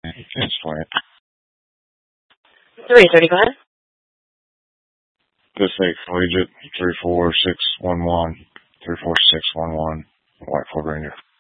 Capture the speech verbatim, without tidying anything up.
It's plant. three thirty, go ahead. This eight collegiate, three four six one one, three four six one one, White Ford Ranger.